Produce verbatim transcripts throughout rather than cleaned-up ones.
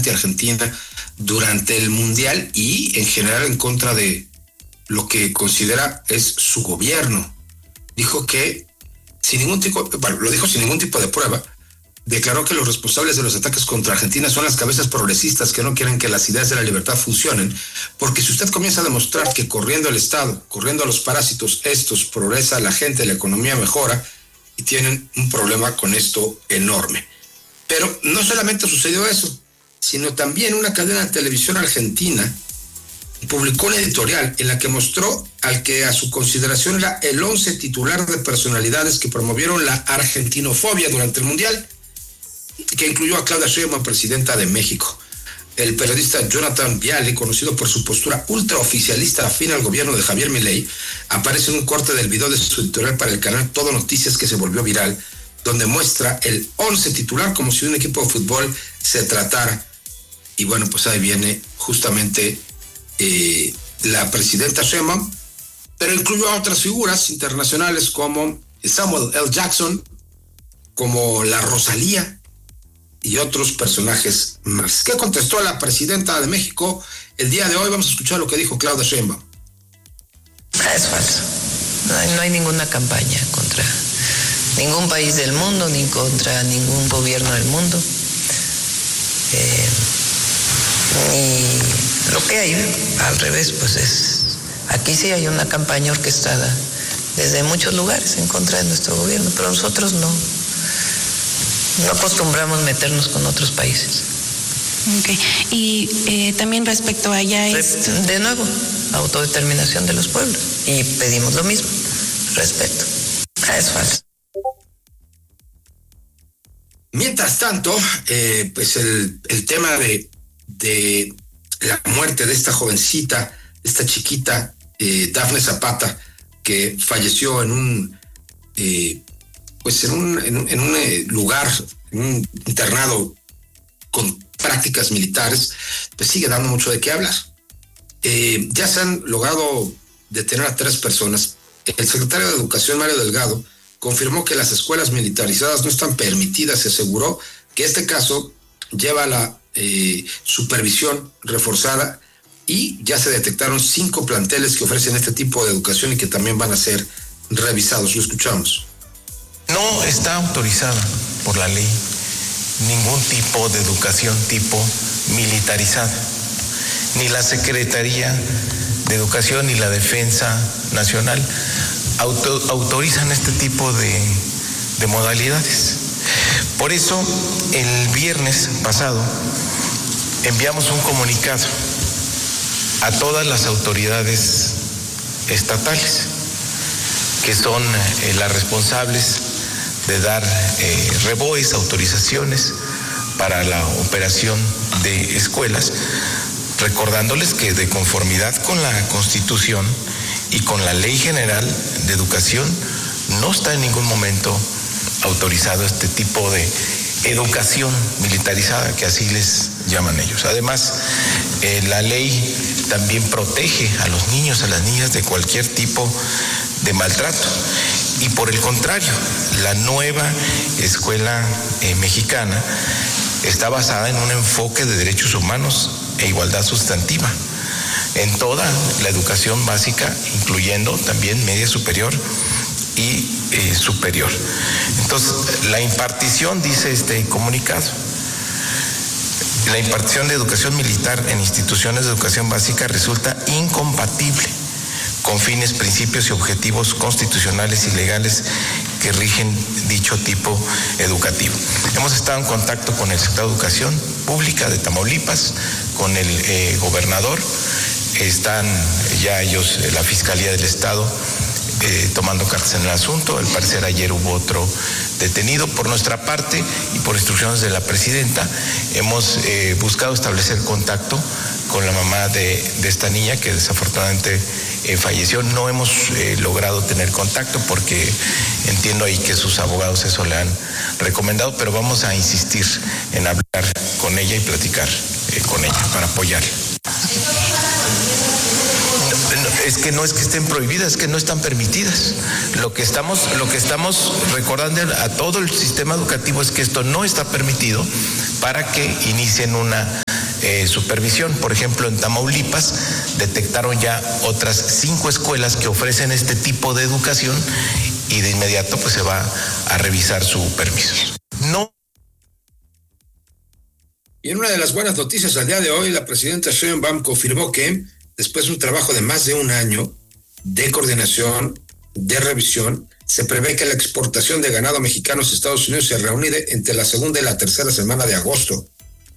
anti-Argentina durante el Mundial y en general en contra de lo que considera es su gobierno. Dijo que sin ningún tipo, bueno, lo dijo sin ningún tipo de prueba, declaró que los responsables de los ataques contra Argentina son las cabezas progresistas que no quieren que las ideas de la libertad funcionen, porque si usted comienza a demostrar que corriendo el Estado, corriendo a los parásitos, estos progresa la gente, la economía mejora, y tienen un problema con esto enorme. Pero no solamente sucedió eso, sino también una cadena de televisión argentina publicó una editorial en la que mostró al que a su consideración era el once titular de personalidades que promovieron la argentinofobia durante el Mundial, que incluyó a Claudia Sheinbaum, presidenta de México. El periodista Jonathan Viale, conocido por su postura ultraoficialista afín al gobierno de Javier Milei, aparece en un corte del video de su editorial para el canal Todo Noticias que se volvió viral, donde muestra el once titular como si de un equipo de fútbol se tratara. Y bueno, pues ahí viene justamente eh, la presidenta Sheinbaum, pero incluyó a otras figuras internacionales como Samuel L. Jackson, como la Rosalía y otros personajes más. ¿Qué contestó la presidenta de México el día de hoy? Vamos a escuchar lo que dijo Claudia Sheinbaum. Es falso. No hay, no hay ninguna campaña contra ningún país del mundo ni contra ningún gobierno del mundo. Eh, y lo que hay al revés, pues es, aquí sí hay una campaña orquestada desde muchos lugares en contra de nuestro gobierno, pero nosotros no, no acostumbramos meternos con otros países. Okay. Y eh, también respecto a allá es... De nuevo, autodeterminación de los pueblos. Y pedimos lo mismo, respeto. Es falso. Mientras tanto, eh, pues el, el tema de, de la muerte de esta jovencita, de esta chiquita, eh, Dafne Zapata, que falleció en un, eh, pues en un, en un, en un eh, lugar, en un internado con prácticas militares, pues sigue dando mucho de qué hablar. Eh, ya se han logrado detener a tres personas. El secretario de Educación, Mario Delgado, confirmó que las escuelas militarizadas no están permitidas y aseguró que este caso lleva a la eh, supervisión reforzada y ya se detectaron cinco planteles que ofrecen este tipo de educación y que también van a ser revisados. Lo escuchamos. No está autorizada por la ley ningún tipo de educación tipo militarizada. Ni la Secretaría de Educación ni la Defensa Nacional auto, autorizan este tipo de, de modalidades. Por eso, el viernes pasado enviamos un comunicado a todas las autoridades estatales, que son eh, las responsables de dar eh, reboes, autorizaciones para la operación de escuelas, recordándoles que de conformidad con la Constitución y con la Ley General de Educación no está en ningún momento autorizado este tipo de educación militarizada, que así les llaman ellos. Además, eh, la ley también protege a los niños, a las niñas de cualquier tipo de maltrato. Y por el contrario, la nueva escuela eh, mexicana está basada en un enfoque de derechos humanos e igualdad sustantiva en toda la educación básica, incluyendo también media superior y eh, superior. Entonces, la impartición, dice este comunicado, la impartición de educación militar en instituciones de educación básica resulta incompatible con fines, principios y objetivos constitucionales y legales que rigen dicho tipo educativo. Hemos estado en contacto con el secretario de Educación Pública de Tamaulipas, con el eh, gobernador, están ya ellos, la Fiscalía del Estado, eh, tomando cartas en el asunto. Al parecer ayer hubo otro detenido. Por nuestra parte y por instrucciones de la presidenta, hemos eh, buscado establecer contacto con la mamá de, de esta niña que desafortunadamente eh, falleció. No hemos eh, logrado tener contacto porque entiendo ahí que sus abogados eso le han recomendado, pero vamos a insistir en hablar con ella y platicar eh, con ella para apoyarla. Es que no es que estén prohibidas, es que no están permitidas. Lo que estamos, lo que estamos recordando a todo el sistema educativo es que esto no está permitido para que inicien una eh, supervisión. Por ejemplo, en Tamaulipas detectaron ya otras cinco escuelas que ofrecen este tipo de educación y de inmediato pues se va a revisar su permiso. No. Y en una de las buenas noticias al día de hoy, la presidenta Sheinbaum confirmó que después de un trabajo de más de un año de coordinación, de revisión, se prevé que la exportación de ganado mexicano a Estados Unidos se reúne entre la segunda y la tercera semana de agosto.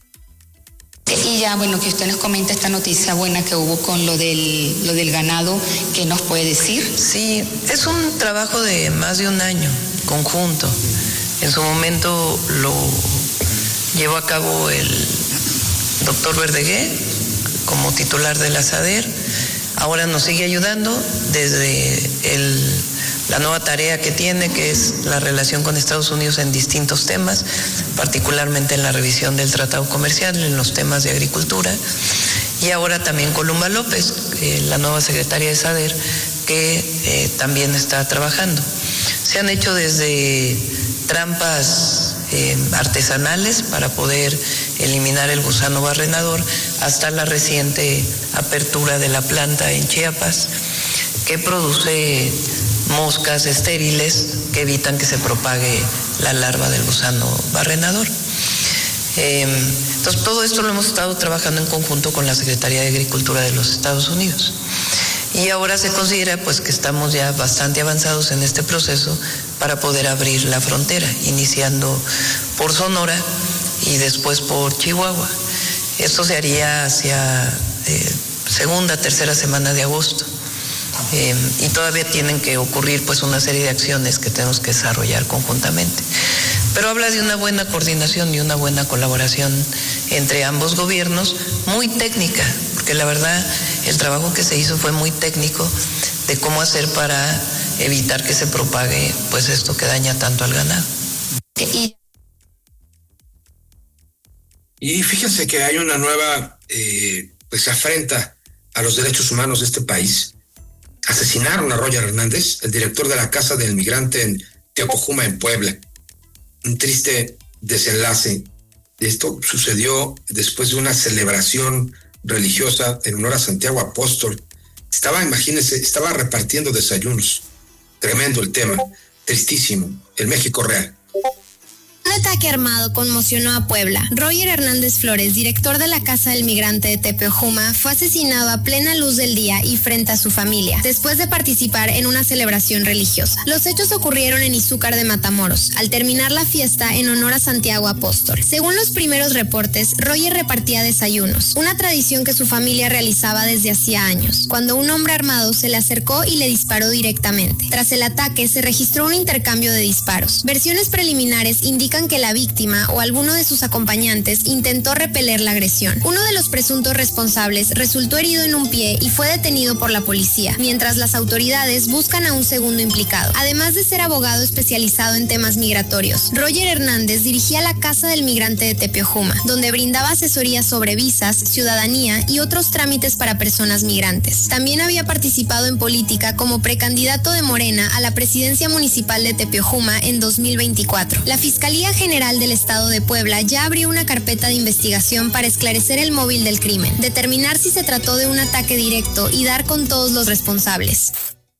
Y ya, bueno, que usted nos comente esta noticia buena que hubo con lo del, lo del ganado, ¿qué nos puede decir? Sí, es un trabajo de más de un año, conjunto. En su momento lo llevó a cabo el doctor Verdeguer como titular de la SADER. Ahora nos sigue ayudando desde el, la nueva tarea que tiene, que es la relación con Estados Unidos en distintos temas, particularmente en la revisión del tratado comercial, en los temas de agricultura. Y ahora también Columba López, eh, la nueva secretaria de SADER, que eh, también está trabajando. Se han hecho desde trampas eh, artesanales para poder eliminar el gusano barrenador, hasta la reciente apertura de la planta en Chiapas, que produce moscas estériles que evitan que se propague la larva del gusano barrenador. Eh, entonces, todo esto lo hemos estado trabajando en conjunto con la Secretaría de Agricultura de los Estados Unidos. Y ahora se considera pues que estamos ya bastante avanzados en este proceso para poder abrir la frontera, iniciando por Sonora y después por Chihuahua. Esto se haría hacia eh, segunda, tercera semana de agosto. Eh, y todavía tienen que ocurrir pues una serie de acciones que tenemos que desarrollar conjuntamente. Pero habla de una buena coordinación y una buena colaboración entre ambos gobiernos, muy técnica, porque la verdad el trabajo que se hizo fue muy técnico de cómo hacer para evitar que se propague pues esto que daña tanto al ganado. Y, y fíjense que hay una nueva eh, pues afrenta a los derechos humanos de este país. Asesinaron a Roger Hernández, el director de la Casa del Migrante en Teopojuma, en Puebla. Un triste desenlace. Esto sucedió después de una celebración religiosa en honor a Santiago Apóstol. Estaba, imagínense, estaba repartiendo desayunos. Tremendo el tema, tristísimo, el México real. Un ataque armado conmocionó a Puebla. Roger Hernández Flores, director de la Casa del Migrante de Tepeojuma, fue asesinado a plena luz del día y frente a su familia, después de participar en una celebración religiosa. Los hechos ocurrieron en Izúcar de Matamoros, al terminar la fiesta en honor a Santiago Apóstol. Según los primeros reportes, Roger repartía desayunos, una tradición que su familia realizaba desde hacía años, cuando un hombre armado se le acercó y le disparó directamente. Tras el ataque, se registró un intercambio de disparos. Versiones preliminares indican que la víctima o alguno de sus acompañantes intentó repeler la agresión. Uno de los presuntos responsables resultó herido en un pie y fue detenido por la policía, mientras las autoridades buscan a un segundo implicado. Además de ser abogado especializado en temas migratorios, Roger Hernández dirigía la Casa del Migrante de Tepeojuma, donde brindaba asesoría sobre visas, ciudadanía y otros trámites para personas migrantes. También había participado en política como precandidato de Morena a la presidencia municipal de Tepeojuma en dos mil veinticuatro. La Fiscalía General del Estado de Puebla ya abrió una carpeta de investigación para esclarecer el móvil del crimen, determinar si se trató de un ataque directo y dar con todos los responsables.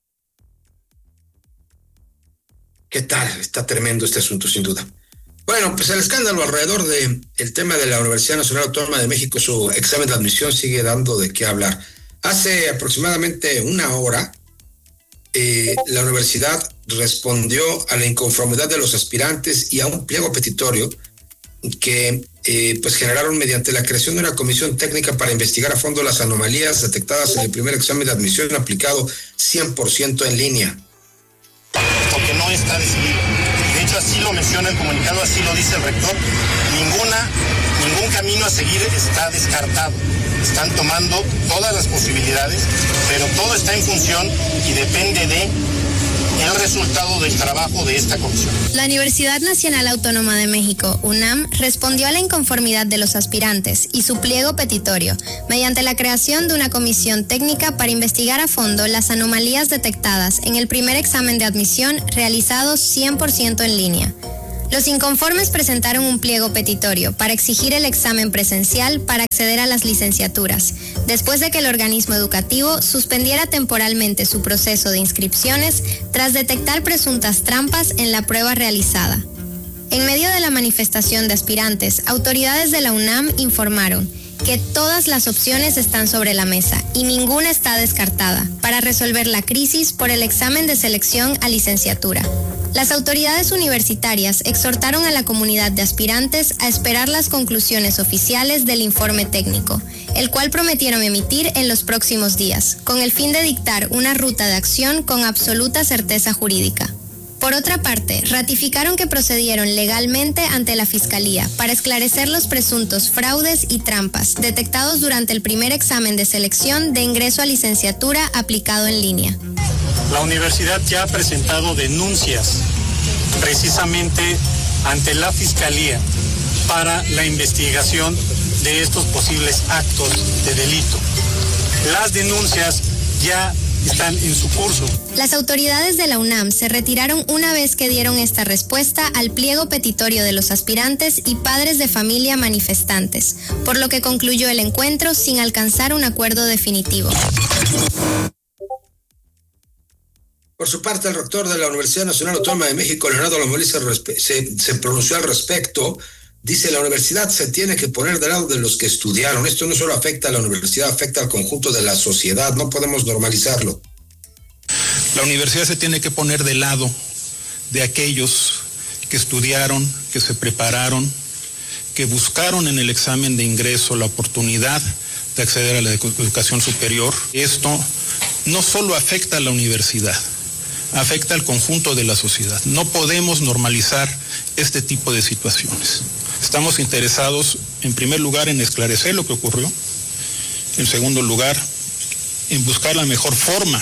¿Qué tal? Está tremendo este asunto, sin duda. Bueno, pues el escándalo alrededor del tema de la Universidad Nacional Autónoma de México, su examen de admisión, sigue dando de qué hablar. Hace aproximadamente una hora, eh, la universidad respondió a la inconformidad de los aspirantes y a un pliego petitorio que eh, pues generaron mediante la creación de una comisión técnica para investigar a fondo las anomalías detectadas en el primer examen de admisión aplicado cien por ciento en línea. Porque no está decidido. De hecho, así lo menciona el comunicado, así lo dice el rector. Ninguna, ningún camino a seguir está descartado. Están tomando todas las posibilidades, pero todo está en función y depende de el resultado del trabajo de esta comisión. La Universidad Nacional Autónoma de México, UNAM, respondió a la inconformidad de los aspirantes y su pliego petitorio mediante la creación de una comisión técnica para investigar a fondo las anomalías detectadas en el primer examen de admisión realizado cien por ciento en línea. Los inconformes presentaron un pliego petitorio para exigir el examen presencial para acceder a las licenciaturas, después de que el organismo educativo suspendiera temporalmente su proceso de inscripciones tras detectar presuntas trampas en la prueba realizada. En medio de la manifestación de aspirantes, autoridades de la UNAM informaron que todas las opciones están sobre la mesa y ninguna está descartada para resolver la crisis por el examen de selección a licenciatura. Las autoridades universitarias exhortaron a la comunidad de aspirantes a esperar las conclusiones oficiales del informe técnico, el cual prometieron emitir en los próximos días, con el fin de dictar una ruta de acción con absoluta certeza jurídica. Por otra parte, ratificaron que procedieron legalmente ante la Fiscalía para esclarecer los presuntos fraudes y trampas detectados durante el primer examen de selección de ingreso a licenciatura aplicado en línea. La universidad ya ha presentado denuncias precisamente ante la Fiscalía para la investigación de estos posibles actos de delito. Las denuncias ya están en su curso. Las autoridades de la UNAM se retiraron una vez que dieron esta respuesta al pliego petitorio de los aspirantes y padres de familia manifestantes, por lo que concluyó el encuentro sin alcanzar un acuerdo definitivo. Por su parte, el rector de la Universidad Nacional Autónoma de México, Leonardo Lomelí, se, se pronunció al respecto. Dice, la universidad se tiene que poner del lado de los que estudiaron. Esto no solo afecta a la universidad, afecta al conjunto de la sociedad. No podemos normalizarlo. La universidad se tiene que poner del lado de aquellos que estudiaron, que se prepararon, que buscaron en el examen de ingreso la oportunidad de acceder a la educación superior. Esto no solo afecta a la universidad, afecta al conjunto de la sociedad. No podemos normalizar este tipo de situaciones. Estamos interesados, en primer lugar, en esclarecer lo que ocurrió. En segundo lugar, en buscar la mejor forma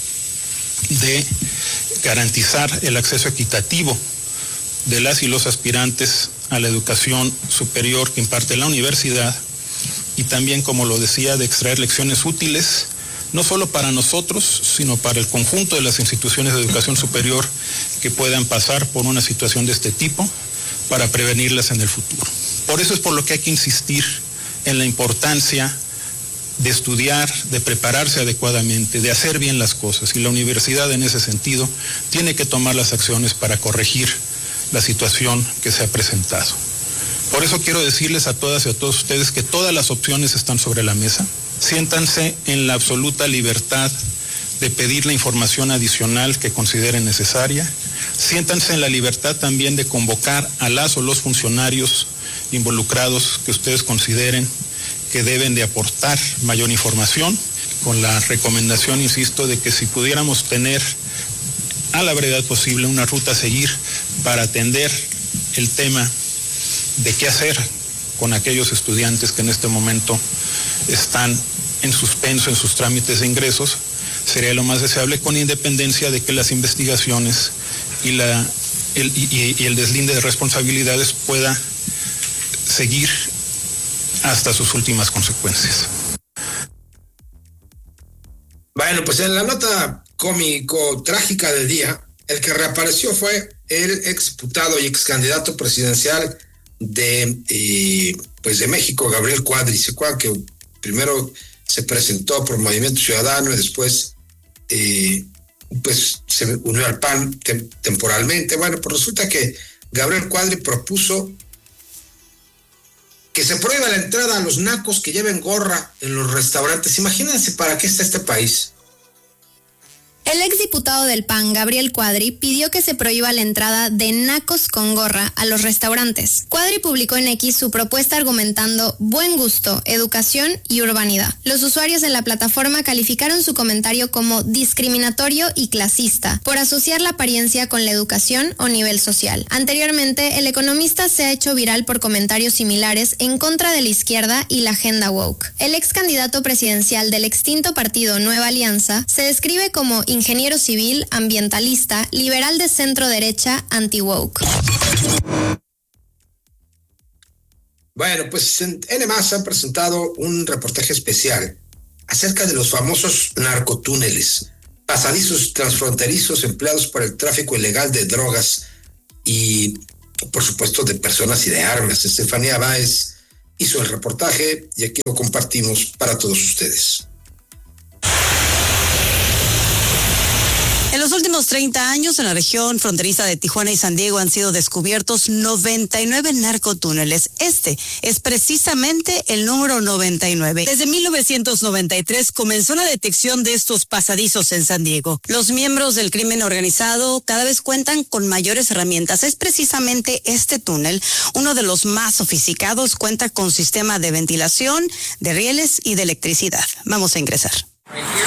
de garantizar el acceso equitativo de las y los aspirantes a la educación superior que imparte la universidad y también, como lo decía, de extraer lecciones útiles no solo para nosotros, sino para el conjunto de las instituciones de educación superior que puedan pasar por una situación de este tipo, para prevenirlas en el futuro. Por eso es por lo que hay que insistir en la importancia de estudiar, de prepararse adecuadamente, de hacer bien las cosas, y la universidad en ese sentido tiene que tomar las acciones para corregir la situación que se ha presentado. Por eso quiero decirles a todas y a todos ustedes que todas las opciones están sobre la mesa. Siéntanse en la absoluta libertad de pedir la información adicional que consideren necesaria. Siéntanse en la libertad también de convocar a las o los funcionarios involucrados que ustedes consideren que deben de aportar mayor información, con la recomendación, insisto, de que si pudiéramos tener a la brevedad posible una ruta a seguir para atender el tema de qué hacer con aquellos estudiantes que en este momento están en suspenso en sus trámites de ingresos, sería lo más deseable, con independencia de que las investigaciones y, la, el, y, y el deslinde de responsabilidades pueda seguir hasta sus últimas consecuencias. Bueno, pues en la nota cómico-trágica del día, el que reapareció fue el exdiputado y ex candidato presidencial de, eh, pues de México, Gabriel Cuadri. Se acuerdan que primero se presentó por Movimiento Ciudadano y después eh, pues se unió al P A N tem- temporalmente. Bueno, pues resulta que Gabriel Cuadri propuso que se prohíba la entrada a los nacos que lleven gorra en los restaurantes. Imagínense para qué está este país. El exdiputado del P A N, Gabriel Cuadri, pidió que se prohíba la entrada de nacos con gorra a los restaurantes. Cuadri publicó en X su propuesta argumentando buen gusto, educación y urbanidad. Los usuarios en la plataforma calificaron su comentario como discriminatorio y clasista por asociar la apariencia con la educación o nivel social. Anteriormente, el economista se ha hecho viral por comentarios similares en contra de la izquierda y la agenda woke. El ex candidato presidencial del extinto partido Nueva Alianza se describe como ingeniero civil, ambientalista, liberal de centro derecha, anti-woke. Bueno, pues en N más han presentado un reportaje especial acerca de los famosos narcotúneles, pasadizos transfronterizos empleados para el tráfico ilegal de drogas. Y por supuesto, de personas y de armas. Estefanía Báez hizo el reportaje y aquí lo compartimos para todos ustedes. En los últimos treinta años, en la región fronteriza de Tijuana y San Diego han sido descubiertos noventa y nueve narcotúneles. Este es precisamente el número noventa y nueve. Desde mil novecientos noventa y tres comenzó la detección de estos pasadizos en San Diego. Los miembros del crimen organizado cada vez cuentan con mayores herramientas. Es precisamente este túnel, uno de los más sofisticados, cuenta con sistema de ventilación, de rieles y de electricidad. Vamos a ingresar.